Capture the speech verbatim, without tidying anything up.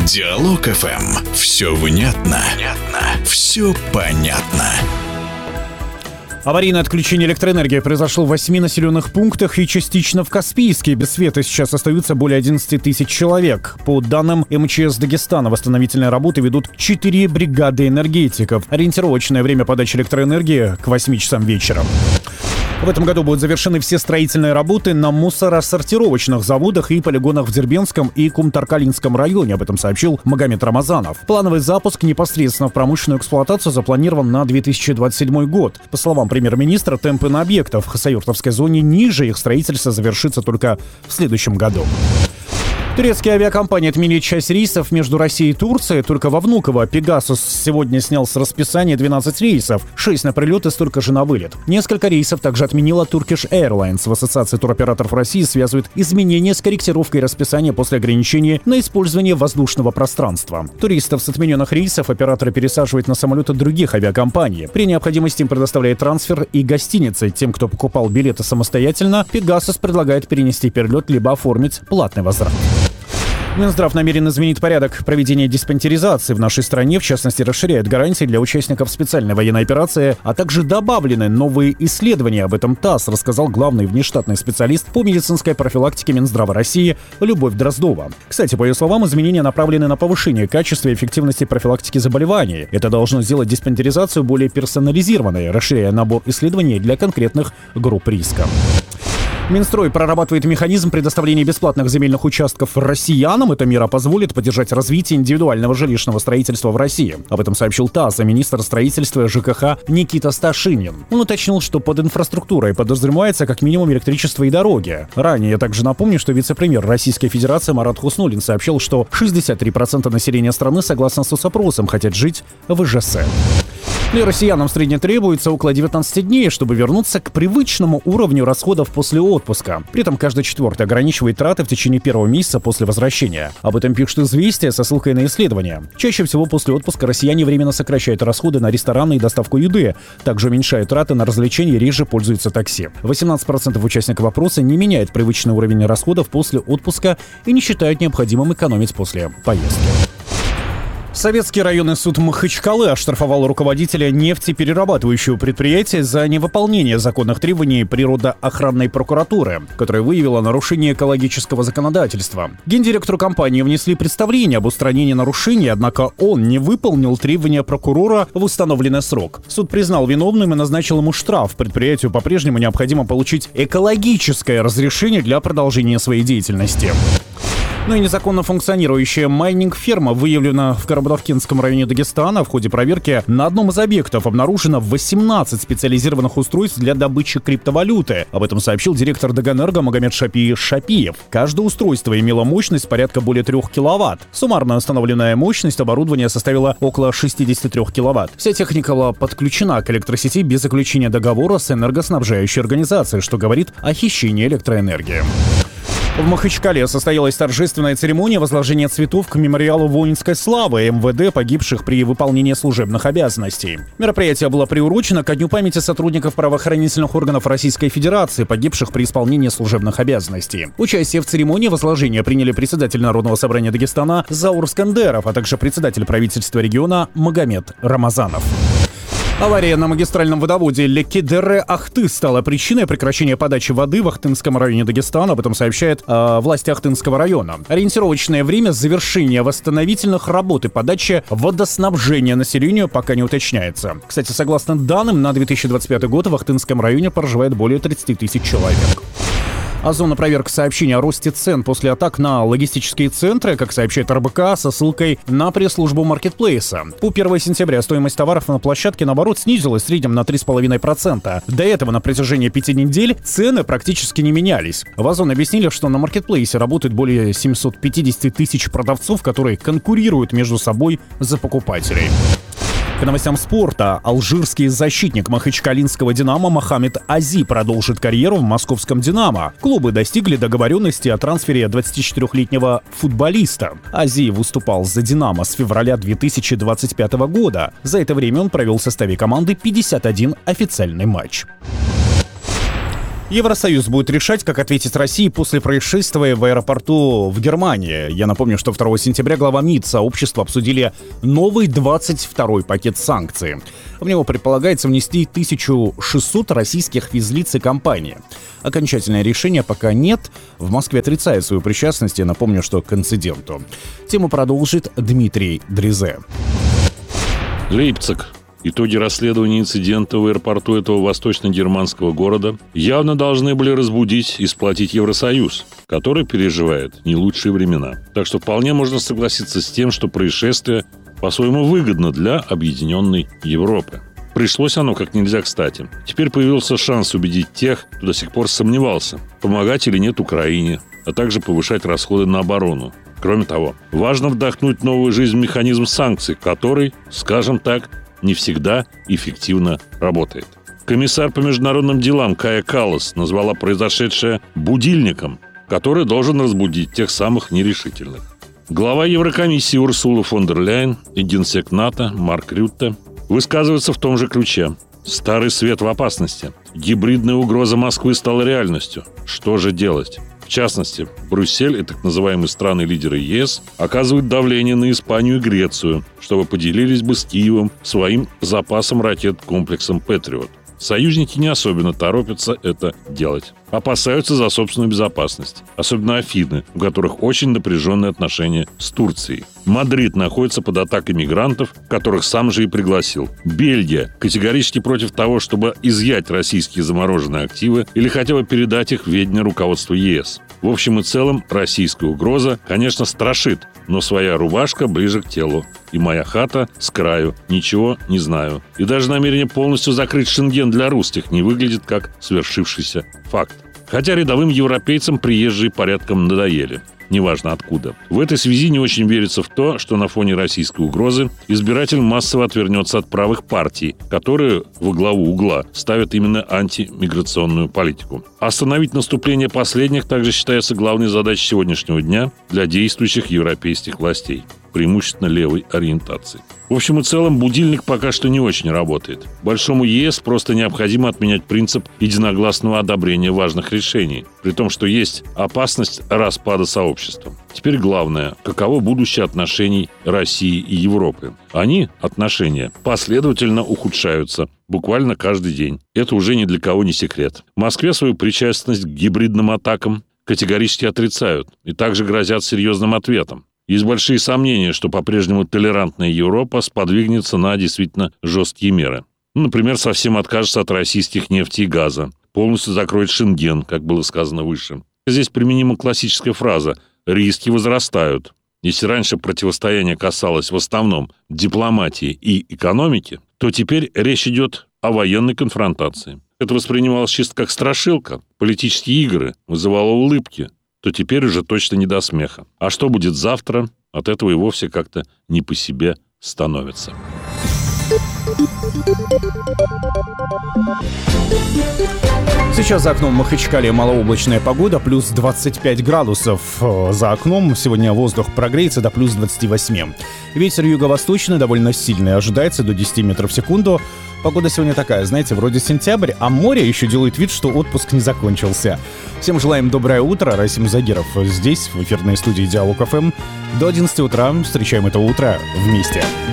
Диалог эф эм. Все внятно, внятно, все понятно. Аварийное отключение электроэнергии произошло в восьми населенных пунктах и частично в Каспийске. Без света сейчас остаются более одиннадцати тысяч человек. По данным эм че эс Дагестана, восстановительные работы ведут четыре бригады энергетиков. Ориентировочное время подачи электроэнергии к восьми часам вечера. В этом году будут завершены все строительные работы на мусоросортировочных заводах и полигонах в Дербентском и Кумтаркалинском районе. Об этом сообщил Магомед Рамазанов. Плановый запуск непосредственно в промышленную эксплуатацию запланирован на две тысячи двадцать седьмой год. По словам премьер-министра, темпы на объектах в хасавюртовской зоне ниже, их строительство завершится только в следующем году. Турецкие авиакомпании отменили часть рейсов между Россией и Турцией. Только во Внуково Пегасус сегодня снял с расписания двенадцать рейсов, шесть на прилет и столько же на вылет. Несколько рейсов также отменила Turkish Airlines. В Ассоциации туроператоров России связывают изменения с корректировкой расписания после ограничений на использование воздушного пространства. Туристов с отмененных рейсов операторы пересаживают на самолеты других авиакомпаний. При необходимости им предоставляет трансфер и гостиницы. Тем, кто покупал билеты самостоятельно, Пегасус предлагает перенести перелет либо оформить платный возврат. Минздрав намерен изменить порядок проведения диспансеризации в нашей стране, в частности, расширяет гарантии для участников специальной военной операции, а также добавлены новые исследования. Об этом ТАСС рассказал главный внештатный специалист по медицинской профилактике Минздрава России Любовь Дроздова. Кстати, по ее словам, изменения направлены на повышение качества и эффективности профилактики заболеваний. Это должно сделать диспансеризацию более персонализированной, расширяя набор исследований для конкретных групп риска. Минстрой прорабатывает механизм предоставления бесплатных земельных участков россиянам. Эта мера позволит поддержать развитие индивидуального жилищного строительства в России. Об этом сообщил ТАСС, а министр строительства ЖКХ Никита Сташинин. Он уточнил, что под инфраструктурой подразумевается как минимум электричество и дороги. Ранее я также напомню, что вице-премьер Российской Федерации Марат Хуснуллин сообщил, что шестьдесят три процента населения страны, согласно соцопросам, хотят жить в ИЖС. И россиянам в среднем требуется около девятнадцати дней, чтобы вернуться к привычному уровню расходов после отпуска. При этом каждый четвертый ограничивает траты в течение первого месяца после возвращения. Об этом пишет «Известия» со ссылкой на исследования. Чаще всего после отпуска россияне временно сокращают расходы на рестораны и доставку еды. Также уменьшают траты на развлечения и реже пользуются такси. восемнадцать процентов участников опроса не меняют привычный уровень расходов после отпуска и не считают необходимым экономить после поездки. Советский районный суд Махачкалы оштрафовал руководителя нефтеперерабатывающего предприятия за невыполнение законных требований природоохранной прокуратуры, которая выявила нарушение экологического законодательства. Гендиректору компании внесли представление об устранении нарушений, однако он не выполнил требования прокурора в установленный срок. Суд признал виновным и назначил ему штраф. Предприятию по-прежнему необходимо получить экологическое разрешение для продолжения своей деятельности. Ну и незаконно функционирующая майнинг-ферма выявлена в Карабудовкинском районе Дагестана. В ходе проверки на одном из объектов обнаружено восемнадцать специализированных устройств для добычи криптовалюты. Об этом сообщил директор Даганэрго Магомед Шапи Шапиев. Каждое устройство имело мощность порядка более трех киловатт. Суммарно установленная мощность оборудования составила около шестидесяти трёх киловатт. Вся техника была подключена к электросети без заключения договора с энергоснабжающей организацией, что говорит о хищении электроэнергии. В Махачкале состоялась торжественная церемония возложения цветов к мемориалу воинской славы эм вэ дэ, погибших при выполнении служебных обязанностей. Мероприятие было приурочено ко Дню памяти сотрудников правоохранительных органов Российской Федерации, погибших при исполнении служебных обязанностей. Участие в церемонии возложения приняли председатель Народного собрания Дагестана Заур Скандеров, а также председатель правительства региона Магомед Рамазанов. Авария на магистральном водоводе Лекидерре-Ахты стала причиной прекращения подачи воды в Ахтынском районе Дагестана. Об этом сообщают э, власти Ахтынского района. Ориентировочное время завершения восстановительных работ и подачи водоснабжения населению пока не уточняется. Кстати, согласно данным, на две тысячи двадцать пятый год в Ахтынском районе проживает более тридцати тысяч человек. Озона проверка сообщений о росте цен после атак на логистические центры, как сообщает эр бэ ка, со ссылкой на пресс-службу маркетплейса. По первого сентября стоимость товаров на площадке, наоборот, снизилась в среднем на три целых пять десятых процента. До этого на протяжении пяти недель цены практически не менялись. В Озон объяснили, что на маркетплейсе работает более семисот пятидесяти тысяч продавцов, которые конкурируют между собой за покупателей. К новостям спорта. Алжирский защитник махачкалинского «Динамо» Мохаммед Ази продолжит карьеру в московском «Динамо». Клубы достигли договоренности о трансфере двадцатичетырёхлетнего футболиста. Ази выступал за «Динамо» с февраля две тысячи двадцать пятого года. За это время он провел в составе команды пятьдесят один официальный матч. Евросоюз будет решать, как ответить России после происшествия в аэропорту в Германии. Я напомню, что второго сентября глава МИД сообщества обсудили новый двадцать второй пакет санкций. В него предполагается внести тысячу шестьсот российских физлиц и компаний. Окончательное решение пока нет. В Москве отрицает свою причастность. Я напомню, что к инциденту. Тему продолжит Дмитрий Дрезе. Лейпциг. Итоги расследования инцидента в аэропорту этого восточно-германского города явно должны были разбудить и сплотить Евросоюз, который переживает не лучшие времена. Так что вполне можно согласиться с тем, что происшествие по-своему выгодно для объединенной Европы. Пришлось оно как нельзя кстати. Теперь появился шанс убедить тех, кто до сих пор сомневался, помогать или нет Украине, а также повышать расходы на оборону. Кроме того, важно вдохнуть новую жизнь в механизм санкций, который, скажем так, не всегда эффективно работает. Комиссар по международным делам Кая Каллас назвала произошедшее будильником, который должен разбудить тех самых нерешительных. Глава Еврокомиссии Урсула фон дер Ляйен и генсек НАТО Марк Рютте высказываются в том же ключе. Старый свет в опасности. Гибридная угроза Москвы стала реальностью. Что же делать? В частности, Брюссель и так называемые страны-лидеры ЕС оказывают давление на Испанию и Грецию, чтобы поделились бы с Киевом своим запасом ракет-комплексом «Патриот». Союзники не особенно торопятся это делать. Опасаются за собственную безопасность. Особенно Афины, у которых очень напряженные отношения с Турцией. Мадрид находится под атакой мигрантов, которых сам же и пригласил. Бельгия категорически против того, чтобы изъять российские замороженные активы или хотя бы передать их в ведение руководству ЕС. В общем и целом, российская угроза, конечно, страшит, но своя рубашка ближе к телу. И моя хата с краю. Ничего не знаю. И даже намерение полностью закрыть Шенген для русских не выглядит как свершившийся факт. Хотя рядовым европейцам приезжие порядком надоели. Неважно откуда. В этой связи не очень верится в то, что на фоне российской угрозы избиратель массово отвернется от правых партий, которые во главу угла ставят именно антимиграционную политику. Остановить наступление последних также считается главной задачей сегодняшнего дня для действующих европейских властей, преимущественно левой ориентации. В общем и целом, будильник пока что не очень работает. Большому ЕС просто необходимо отменять принцип единогласного одобрения важных решений, при том, что есть опасность распада сообщества. Теперь главное, каково будущее отношений России и Европы. Они, отношения, последовательно ухудшаются буквально каждый день. Это уже ни для кого не секрет. В Москве свою причастность к гибридным атакам категорически отрицают и также грозят серьезным ответом. Есть большие сомнения, что по-прежнему толерантная Европа сподвигнется на действительно жесткие меры. Ну, например, совсем откажется от российских нефти и газа, полностью закроет Шенген, как было сказано выше. Здесь применима классическая фраза «риски возрастают». Если раньше противостояние касалось в основном дипломатии и экономики, то теперь речь идет о военной конфронтации. Это воспринималось чисто как страшилка, политические игры, вызывало улыбки. То теперь уже точно не до смеха. А что будет завтра, от этого и вовсе как-то не по себе становится. Сейчас за окном Махачкале малооблачная погода, плюс двадцать пять градусов. За окном сегодня воздух прогреется до плюс двадцати восьми. Ветер юго-восточный, довольно сильный, ожидается до десяти метров в секунду. Погода сегодня такая, знаете, вроде сентябрь, а море еще делает вид, что отпуск не закончился. Всем желаем доброе утро. Расим Загиров здесь, в эфирной студии Диалог эф эм. До одиннадцати утра встречаем это утро вместе.